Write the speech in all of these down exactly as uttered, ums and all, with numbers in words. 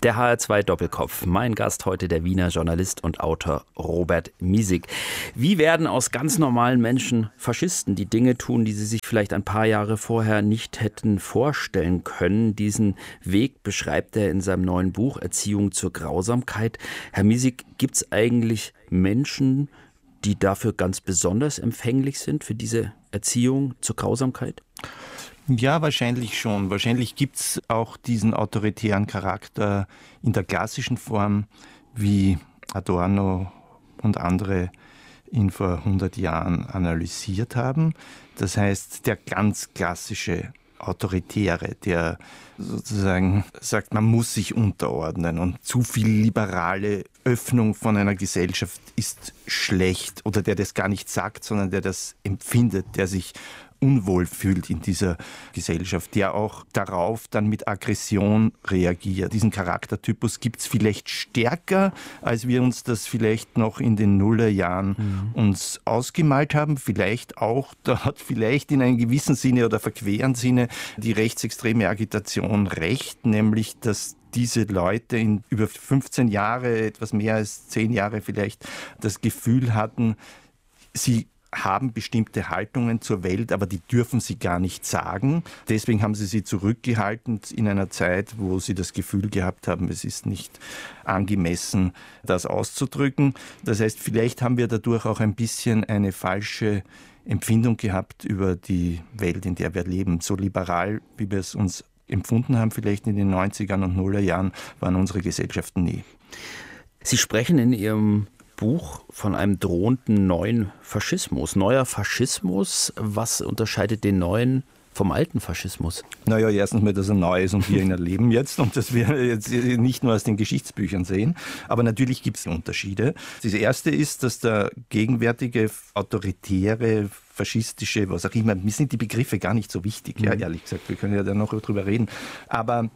Der H R zwei Doppelkopf. Mein Gast heute der Wiener Journalist und Autor Robert Miesig. Wie werden aus ganz normalen Menschen Faschisten, die Dinge tun, die sie sich vielleicht ein paar Jahre vorher nicht hätten vorstellen können? Diesen Weg beschreibt er in seinem neuen Buch Erziehung zur Grausamkeit. Herr Miesig, gibt es eigentlich Menschen, die dafür ganz besonders empfänglich sind, für diese Erziehung zur Grausamkeit? Ja, wahrscheinlich schon. Wahrscheinlich gibt es auch diesen autoritären Charakter in der klassischen Form, wie Adorno und andere ihn vor hundert Jahren analysiert haben. Das heißt, der ganz klassische Autoritäre, der sozusagen sagt, man muss sich unterordnen und zu viel liberale Öffnung von einer Gesellschaft ist schlecht, oder der das gar nicht sagt, sondern der das empfindet, der sich unwohl fühlt in dieser Gesellschaft, der auch darauf dann mit Aggression reagiert. Diesen Charaktertypus gibt es vielleicht stärker, als wir uns das vielleicht noch in den Nullerjahren mhm. uns ausgemalt haben. Vielleicht auch, da hat vielleicht in einem gewissen Sinne oder verqueren Sinne die rechtsextreme Agitation recht, nämlich dass diese Leute in über fünfzehn Jahre, etwas mehr als zehn Jahre vielleicht, das Gefühl hatten, sie haben bestimmte Haltungen zur Welt, aber die dürfen sie gar nicht sagen. Deswegen haben sie sie zurückgehalten in einer Zeit, wo sie das Gefühl gehabt haben, es ist nicht angemessen, das auszudrücken. Das heißt, vielleicht haben wir dadurch auch ein bisschen eine falsche Empfindung gehabt über die Welt, in der wir leben. So liberal, wie wir es uns empfunden haben, vielleicht in den neunzigern und Nullerjahren, waren unsere Gesellschaften nie. Sie sprechen in Ihrem Buch von einem drohenden neuen Faschismus. Neuer Faschismus, was unterscheidet den neuen vom alten Faschismus? Naja, erstens mal, dass er neu ist und wir ihn erleben jetzt und dass wir jetzt nicht nur aus den Geschichtsbüchern sehen. Aber natürlich gibt es Unterschiede. Das erste ist, dass der gegenwärtige autoritäre, faschistische, was auch immer, mir sind die Begriffe gar nicht so wichtig, mhm. ja, ehrlich gesagt. Wir können ja da noch drüber reden. Aber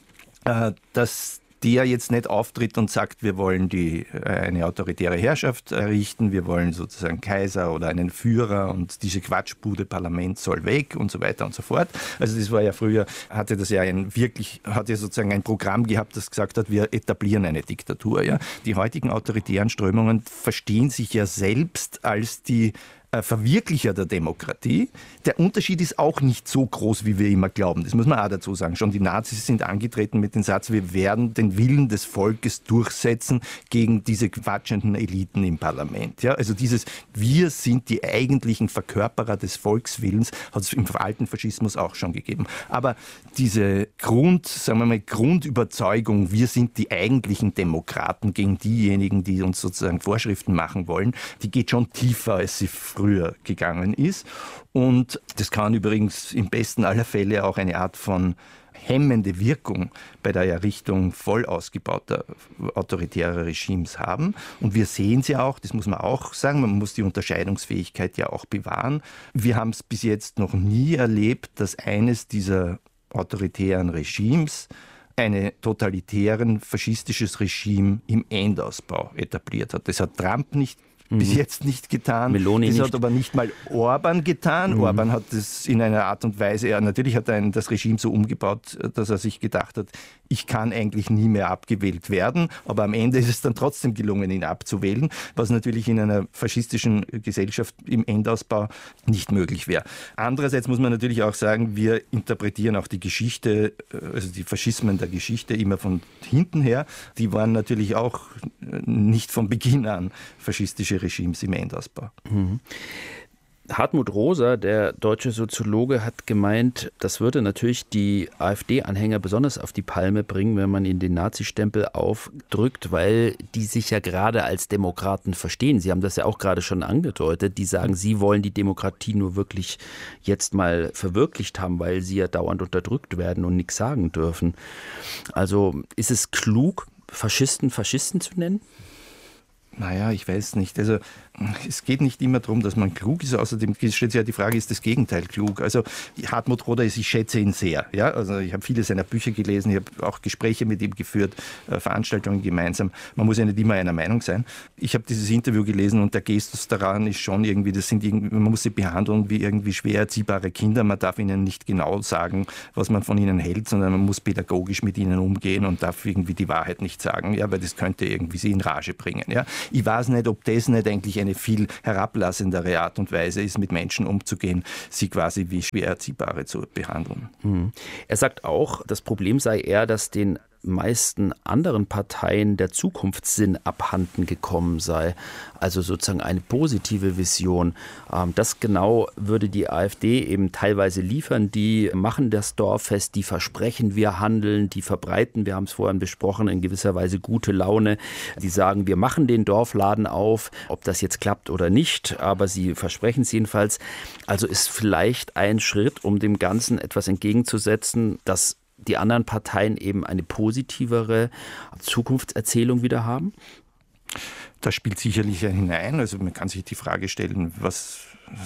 äh, dass der jetzt nicht auftritt und sagt, wir wollen die, eine autoritäre Herrschaft errichten, wir wollen sozusagen Kaiser oder einen Führer und diese Quatschbude Parlament soll weg und so weiter und so fort. Also das war ja früher, hatte das ja ein wirklich, hat ja sozusagen ein Programm gehabt, das gesagt hat, wir etablieren eine Diktatur. Ja? Die heutigen autoritären Strömungen verstehen sich ja selbst als die Verwirklicher der Demokratie. Der Unterschied ist auch nicht so groß, wie wir immer glauben. Das muss man auch dazu sagen. Schon die Nazis sind angetreten mit dem Satz, wir werden den Willen des Volkes durchsetzen gegen diese quatschenden Eliten im Parlament. Ja, also dieses wir sind die eigentlichen Verkörperer des Volkswillens hat es im alten Faschismus auch schon gegeben. Aber diese Grund, sagen wir mal, Grundüberzeugung, wir sind die eigentlichen Demokraten gegen diejenigen, die uns sozusagen Vorschriften machen wollen, die geht schon tiefer, als sie früher gegangen ist. Und das kann übrigens im besten aller Fälle auch eine Art von hemmende Wirkung bei der Errichtung voll ausgebauter autoritärer Regimes haben. Und wir sehen sie auch, das muss man auch sagen, man muss die Unterscheidungsfähigkeit ja auch bewahren. Wir haben es bis jetzt noch nie erlebt, dass eines dieser autoritären Regimes ein totalitären, faschistisches Regime im Endausbau etabliert hat. Das hat Trump nicht bis mhm. jetzt nicht getan. Meloni das nicht. hat aber nicht mal Orban getan. Mhm. Orban hat das in einer Art und Weise, er natürlich hat er das Regime so umgebaut, dass er sich gedacht hat, ich kann eigentlich nie mehr abgewählt werden, aber am Ende ist es dann trotzdem gelungen, ihn abzuwählen, was natürlich in einer faschistischen Gesellschaft im Endausbau nicht möglich wäre. Andererseits muss man natürlich auch sagen, wir interpretieren auch die Geschichte, also die Faschismen der Geschichte immer von hinten her. Die waren natürlich auch nicht von Beginn an faschistische Regimes im Endausbau. Mhm. Hartmut Rosa, der deutsche Soziologe, hat gemeint, das würde natürlich die AfD-Anhänger besonders auf die Palme bringen, wenn man ihnen den Nazi-Stempel aufdrückt, weil die sich ja gerade als Demokraten verstehen. Sie haben das ja auch gerade schon angedeutet. Die sagen, sie wollen die Demokratie nur wirklich jetzt mal verwirklicht haben, weil sie ja dauernd unterdrückt werden und nichts sagen dürfen. Also ist es klug, Faschisten Faschisten zu nennen? Naja, ich weiß nicht. Also es geht nicht immer darum, dass man klug ist. Außerdem stellt sich ja die Frage, ist das Gegenteil klug? Also Hartmut Roda ist, ich schätze ihn sehr. Ja? Also ich habe viele seiner Bücher gelesen, ich habe auch Gespräche mit ihm geführt, äh, Veranstaltungen gemeinsam. Man muss ja nicht immer einer Meinung sein. Ich habe dieses Interview gelesen und der Gestus daran ist schon irgendwie, das sind irgendwie, man muss sie behandeln wie irgendwie schwer erziehbare Kinder. Man darf ihnen nicht genau sagen, was man von ihnen hält, sondern man muss pädagogisch mit ihnen umgehen und darf irgendwie die Wahrheit nicht sagen, ja, weil das könnte irgendwie sie in Rage bringen. Ja? Ich weiß nicht, ob das nicht eigentlich eine viel herablassendere Art und Weise ist, mit Menschen umzugehen, sie quasi wie schwer Erziehbare zu behandeln. Hm. Er sagt auch, das Problem sei eher, dass den meisten anderen Parteien der Zukunftssinn abhanden gekommen sei. Also sozusagen eine positive Vision. Das genau würde die AfD eben teilweise liefern. Die machen das Dorf fest, die versprechen, wir handeln, die verbreiten, wir haben es vorhin besprochen, in gewisser Weise gute Laune. Die sagen, wir machen den Dorfladen auf, ob das jetzt klappt oder nicht, aber sie versprechen es jedenfalls. Also ist vielleicht ein Schritt, um dem Ganzen etwas entgegenzusetzen, dass die anderen Parteien eben eine positivere Zukunftserzählung wieder haben? Das spielt sicherlich hinein. Also man kann sich die Frage stellen, was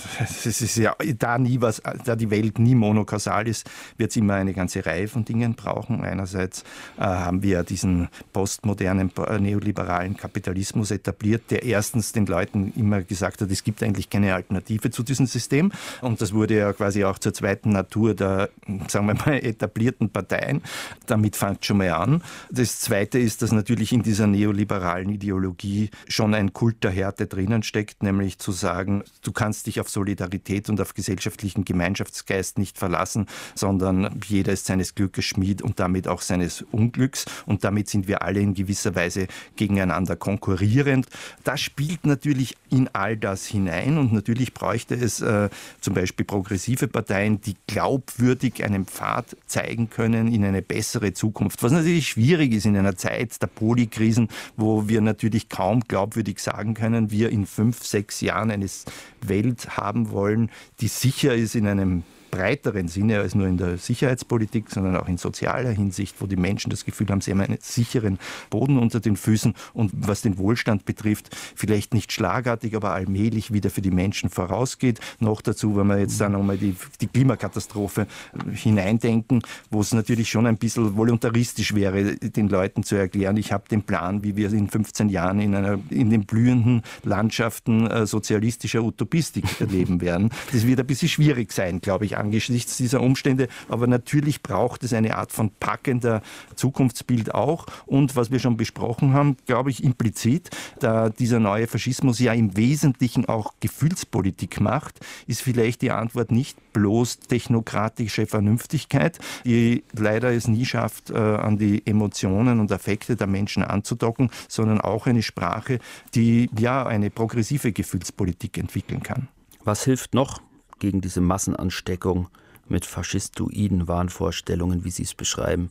es ist ja da nie was, da die Welt nie monokausal ist, wird es immer eine ganze Reihe von Dingen brauchen. Einerseits äh, haben wir diesen postmodernen neoliberalen Kapitalismus etabliert, der erstens den Leuten immer gesagt hat, es gibt eigentlich keine Alternative zu diesem System. Und das wurde ja quasi auch zur zweiten Natur der, sagen wir mal, etablierten Parteien. Damit fängt schon mal an. Das Zweite ist, dass natürlich in dieser neoliberalen Ideologie schon ein Kult der Härte drinnen steckt, nämlich zu sagen, du kannst dich auf Solidarität und auf gesellschaftlichen Gemeinschaftsgeist nicht verlassen, sondern jeder ist seines Glückes Schmied und damit auch seines Unglücks. Und damit sind wir alle in gewisser Weise gegeneinander konkurrierend. Das spielt natürlich in all das hinein und natürlich bräuchte es äh, zum Beispiel progressive Parteien, die glaubwürdig einen Pfad zeigen können in eine bessere Zukunft. Was natürlich schwierig ist in einer Zeit der Polikrisen, wo wir natürlich kaum glaubwürdig sagen können, wir in fünf, sechs Jahren eine Welt haben wollen, die sicher ist in einem breiteren Sinne als nur in der Sicherheitspolitik, sondern auch in sozialer Hinsicht, wo die Menschen das Gefühl haben, sie haben einen sicheren Boden unter den Füßen und was den Wohlstand betrifft, vielleicht nicht schlagartig, aber allmählich wieder für die Menschen vorausgeht. Noch dazu, wenn wir jetzt dann nochmal die, die Klimakatastrophe hineindenken, wo es natürlich schon ein bisschen voluntaristisch wäre, den Leuten zu erklären, ich habe den Plan, wie wir in fünfzehn Jahren in, einer, in den blühenden Landschaften äh, sozialistischer Utopistik leben werden. Das wird ein bisschen schwierig sein, glaube ich, angesichts dieser Umstände. Aber natürlich braucht es eine Art von packender Zukunftsbild auch. Und was wir schon besprochen haben, glaube ich, implizit, da dieser neue Faschismus ja im Wesentlichen auch Gefühlspolitik macht, ist vielleicht die Antwort nicht bloß technokratische Vernünftigkeit, die leider es nie schafft, äh, an die Emotionen und Affekte der Menschen anzudocken, sondern auch eine Sprache, die ja eine progressive Gefühlspolitik entwickeln kann. Was hilft noch gegen diese Massenansteckung mit faschistoiden Wahnvorstellungen, wie Sie es beschreiben?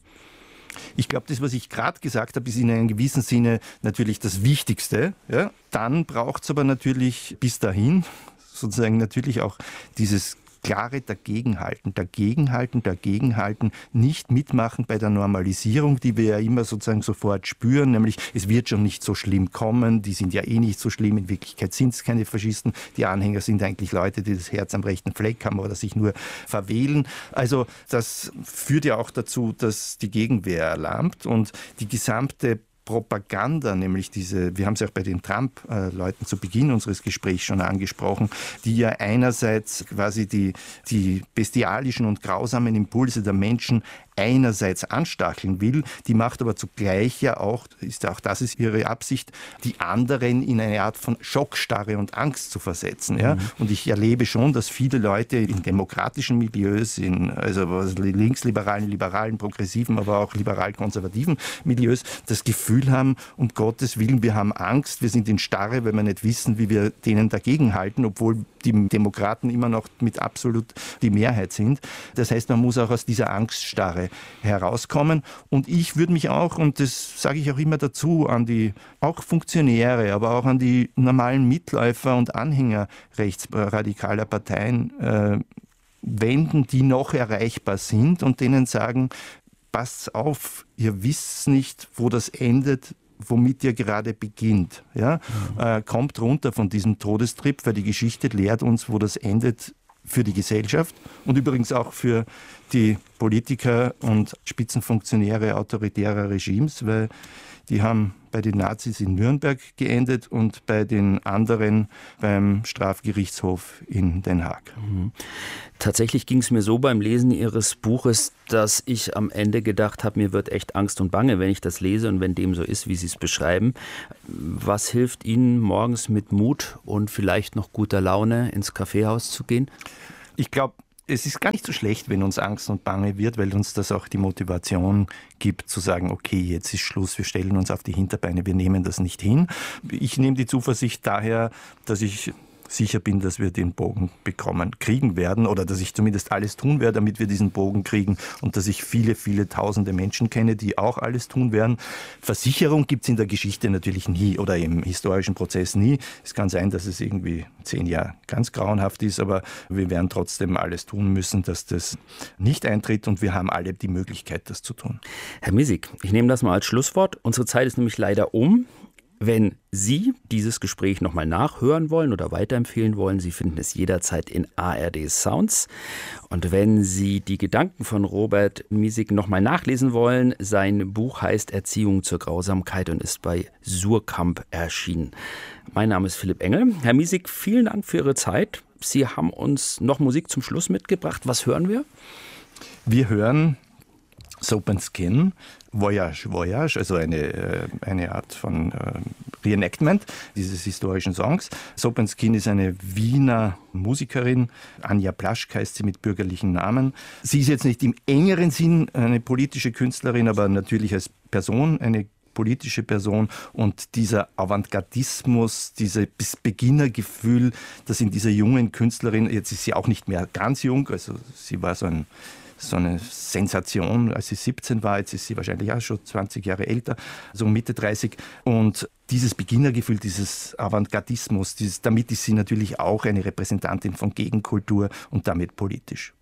Ich glaube, das, was ich gerade gesagt habe, ist in einem gewissen Sinne natürlich das Wichtigste. Ja? Dann braucht es aber natürlich bis dahin sozusagen natürlich auch dieses klare Dagegenhalten, Dagegenhalten, Dagegenhalten, nicht mitmachen bei der Normalisierung, die wir ja immer sozusagen sofort spüren, nämlich es wird schon nicht so schlimm kommen, die sind ja eh nicht so schlimm, in Wirklichkeit sind es keine Faschisten, die Anhänger sind eigentlich Leute, die das Herz am rechten Fleck haben oder sich nur verwählen. Also das führt ja auch dazu, dass die Gegenwehr erlahmt und die gesamte Propaganda, nämlich diese, wir haben es ja auch bei den Trump-Leuten zu Beginn unseres Gesprächs schon angesprochen, die ja einerseits quasi die, die bestialischen und grausamen Impulse der Menschen einerseits anstacheln will, die macht aber zugleich ja auch, ist auch das ist ihre Absicht, die anderen in eine Art von Schockstarre und Angst zu versetzen. Ja? Mhm. Und ich erlebe schon, dass viele Leute in demokratischen Milieus, in also linksliberalen, liberalen, progressiven, aber auch liberal-konservativen Milieus das Gefühl haben, um Gottes Willen, wir haben Angst, wir sind in Starre, weil wir nicht wissen, wie wir denen dagegenhalten, obwohl die Demokraten immer noch mit absolut die Mehrheit sind. Das heißt, man muss auch aus dieser Angststarre herauskommen. Und ich würde mich auch, und das sage ich auch immer dazu, an die auch Funktionäre, aber auch an die normalen Mitläufer und Anhänger rechtsradikaler Parteien äh, wenden, die noch erreichbar sind und denen sagen, passt auf, ihr wisst nicht, wo das endet, womit ihr gerade beginnt. Ja? Mhm. Äh, kommt runter von diesem Todestrip, weil die Geschichte lehrt uns, wo das endet für die Gesellschaft und übrigens auch für die Politiker und Spitzenfunktionäre autoritärer Regimes, weil die haben bei den Nazis in Nürnberg geendet und bei den anderen beim Strafgerichtshof in Den Haag. Mhm. Tatsächlich ging es mir so beim Lesen Ihres Buches, dass ich am Ende gedacht habe, mir wird echt Angst und Bange, wenn ich das lese und wenn dem so ist, wie Sie es beschreiben. Was hilft Ihnen, morgens mit Mut und vielleicht noch guter Laune ins Kaffeehaus zu gehen? Ich glaube, es ist gar nicht so schlecht, wenn uns Angst und Bange wird, weil uns das auch die Motivation gibt, zu sagen, okay, jetzt ist Schluss, wir stellen uns auf die Hinterbeine, wir nehmen das nicht hin. Ich nehme die Zuversicht daher, dass ich sicher bin, dass wir den Bogen bekommen, kriegen werden oder dass ich zumindest alles tun werde, damit wir diesen Bogen kriegen und dass ich viele, viele tausende Menschen kenne, die auch alles tun werden. Versicherung gibt es in der Geschichte natürlich nie oder im historischen Prozess nie. Es kann sein, dass es irgendwie zehn Jahre ganz grauenhaft ist, aber wir werden trotzdem alles tun müssen, dass das nicht eintritt und wir haben alle die Möglichkeit, das zu tun. Herr Misig, ich nehme das mal als Schlusswort. Unsere Zeit ist nämlich leider um. Wenn Sie dieses Gespräch nochmal nachhören wollen oder weiterempfehlen wollen, Sie finden es jederzeit in A R D Sounds. Und wenn Sie die Gedanken von Robert Misig nochmal nachlesen wollen, sein Buch heißt Erziehung zur Grausamkeit und ist bei Suhrkamp erschienen. Mein Name ist Philipp Engel. Herr Misig, vielen Dank für Ihre Zeit. Sie haben uns noch Musik zum Schluss mitgebracht. Was hören wir? Wir hören Soap and Skin, Voyage, Voyage, also eine, eine Art von äh, Reenactment dieses historischen Songs. Soap and Skin ist eine Wiener Musikerin, Anja Plaschk heißt sie mit bürgerlichen Namen. Sie ist jetzt nicht im engeren Sinn eine politische Künstlerin, aber natürlich als Person eine politische Person und dieser Avantgardismus, dieses Beginnergefühl, das in dieser jungen Künstlerin, jetzt ist sie auch nicht mehr ganz jung, also sie war so ein so eine Sensation, als sie siebzehn war. Jetzt ist sie wahrscheinlich auch schon zwanzig Jahre älter, so Mitte dreißig. Und dieses Beginnergefühl, dieses Avantgardismus, dieses, damit ist sie natürlich auch eine Repräsentantin von Gegenkultur und damit politisch.